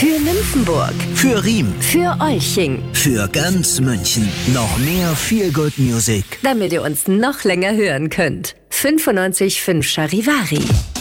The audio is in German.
Für Nymphenburg. Für Riem. Für Olching. Für ganz München. Noch mehr Feel-Good Music. Damit ihr uns noch länger hören könnt. 95.5 Charivari.